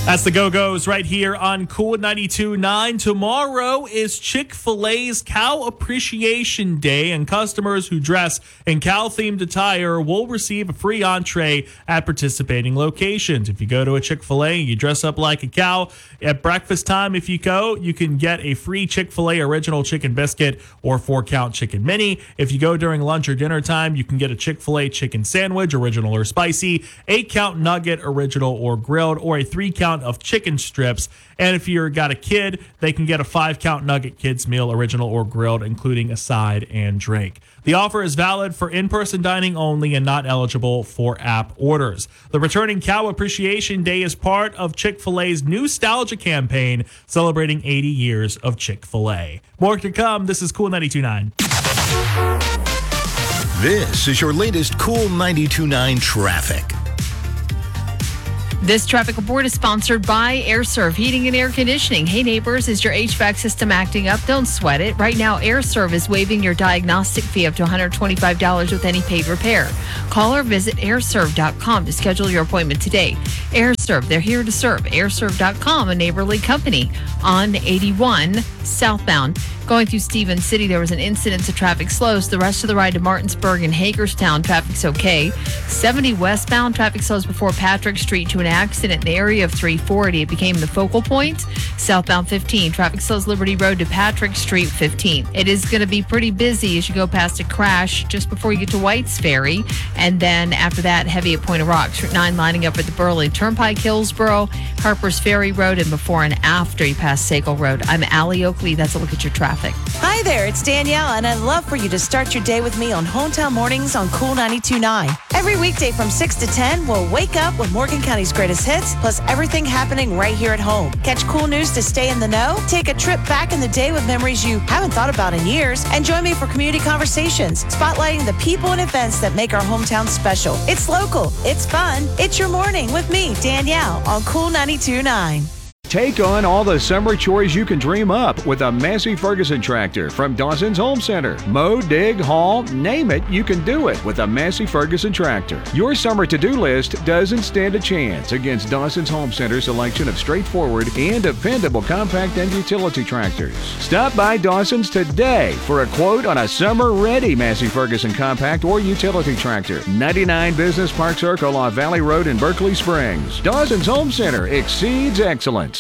That's the Go-Go's right here on Cool 92.9. Tomorrow is Chick-fil-A's Cow Appreciation Day, and customers who dress in cow-themed attire will receive a free entree at participating locations. If you go to a Chick-fil-A and you dress up like a cow, at breakfast time, if you go, you can get a free Chick-fil-A original chicken biscuit or 4-count chicken mini. If you go during lunch or dinner time, you can get a Chick-fil-A chicken sandwich, original or spicy, 8-count nugget, original or grilled, or a 3-count of chicken strips. And if you've got a kid, they can get a 5-count nugget kids meal, original or grilled, including a side and drink. The offer is valid for in-person dining only and not eligible for app orders. The returning Cow Appreciation Day is part of Chick-fil-A's Nostalgia campaign celebrating 80 years of Chick-fil-A. More to come. This is Cool 92.9. This is your latest Cool 92.9 traffic. This traffic report is sponsored by AirServe Heating and Air Conditioning. Hey neighbors, is your HVAC system acting up? Don't sweat it. Right now, AirServe is waiving your diagnostic fee up to $125 with any paid repair. Call or visit airserve.com to schedule your appointment today. AirServe, they're here to serve. Airserve.com, a neighborly company on 81 southbound. Going through Stevens City, there was an incident, so traffic slows. The rest of the ride to Martinsburg and Hagerstown, traffic's okay. 70 westbound, traffic slows before Patrick Street to an accident in the area of 340. It became the focal point. Southbound 15, traffic slows Liberty Road to Patrick Street 15. It is going to be pretty busy as you go past a crash just before you get to White's Ferry. And then after that, heavy at Point of Rocks. Route 9 lining up at the Burley Turnpike, Hillsboro, Harper's Ferry Road, and before and after you pass Sagal Road. I'm Allie Oakley. That's a look at your traffic. Hi there, it's Danielle, and I'd love for you to start your day with me on Hometown Mornings on Cool 92.9. Every weekday from 6 to 10, we'll wake up with Morgan County's greatest hits, plus everything happening right here at home. Catch cool news to stay in the know, take a trip back in the day with memories you haven't thought about in years, and join me for community conversations, spotlighting the people and events that make our hometown special. It's local, it's fun, it's your morning with me, Danielle, on Cool 92.9. Take on all the summer chores you can dream up with a Massey Ferguson tractor from Dawson's Home Center. Mow, dig, haul, name it, you can do it with a Massey Ferguson tractor. Your summer to-do list doesn't stand a chance against Dawson's Home Center's selection of straightforward and dependable compact and utility tractors. Stop by Dawson's today for a quote on a summer-ready Massey Ferguson compact or utility tractor. 99 Business Park Circle off Valley Road in Berkeley Springs. Dawson's Home Center exceeds excellence.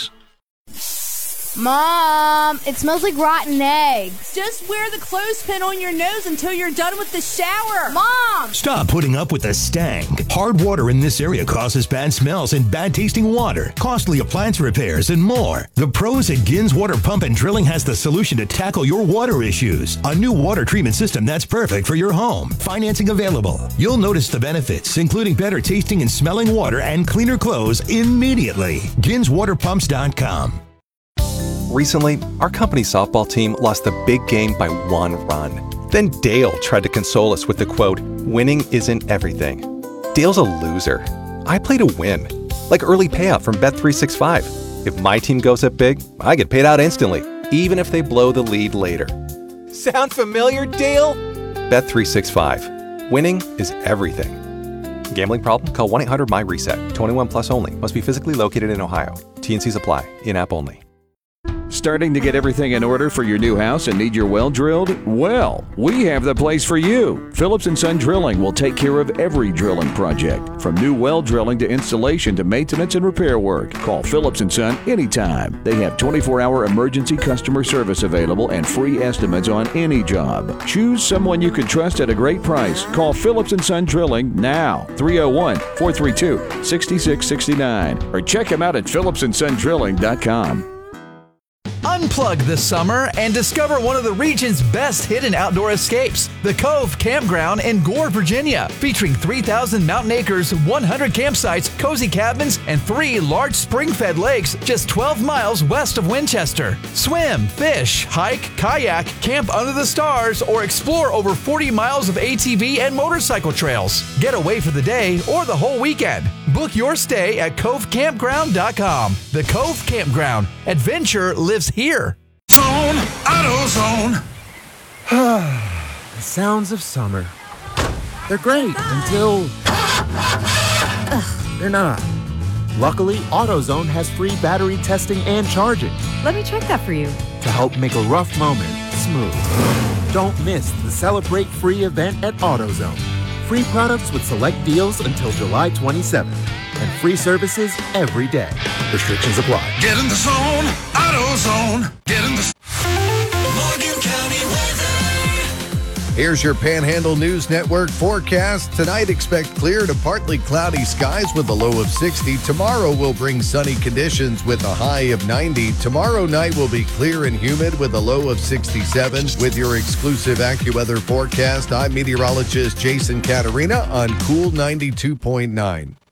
Mom, it smells like rotten eggs. Just wear the clothespin on your nose until you're done with the shower. Mom! Stop putting up with the stank. Hard water in this area causes bad smells and bad tasting water, costly appliance repairs, and more. The pros at Gins Water Pump and Drilling has the solution to tackle your water issues. A new water treatment system that's perfect for your home. Financing available. You'll notice the benefits, including better tasting and smelling water and cleaner clothes immediately. GinsWaterPumps.com. Recently, our company's softball team lost the big game by 1 run. Then Dale tried to console us with the quote, "Winning isn't everything." Dale's a loser. I play to win, like early payout from Bet365. If my team goes up big, I get paid out instantly, even if they blow the lead later. Sound familiar, Dale? Bet365. Winning is everything. Gambling problem? Call 1-800-MY-RESET. 21 plus only. Must be physically located in Ohio. T&Cs apply. In-app only. Starting to get everything in order for your new house and need your well drilled? Well, we have the place for you. Phillips & Son Drilling will take care of every drilling project, from new well drilling to installation to maintenance and repair work. Call Phillips & Son anytime. They have 24-hour emergency customer service available and free estimates on any job. Choose someone you can trust at a great price. Call Phillips & Son Drilling now, 301-432-6669, or check them out at phillipsandsondrilling.com. Unplug this summer and discover one of the region's best hidden outdoor escapes, the Cove Campground in Gore, Virginia, featuring 3,000 mountain acres, 100 campsites, cozy cabins, and 3 large spring-fed lakes just 12 miles west of Winchester. Swim, fish, hike, kayak, camp under the stars, or explore over 40 miles of ATV and motorcycle trails. Get away for the day or the whole weekend. Book your stay at covecampground.com. The Cove Campground. Adventure lives here. Zone, AutoZone. The sounds of summer. They're great until they're not. Luckily, AutoZone has free battery testing and charging Let me check that for you. to help make a rough moment smooth. Don't miss the Celebrate Free event at AutoZone. Free products with select deals until July 27th. And free services every day. Restrictions apply. Get in the zone, AutoZone. Get in the Morgan County weather. Here's your Panhandle News Network forecast. Tonight, expect clear to partly cloudy skies with a low of 60. Tomorrow will bring sunny conditions with a high of 90. Tomorrow night will be clear and humid with a low of 67. With your exclusive AccuWeather forecast, I'm meteorologist Jason Caterina on Cool 92.9.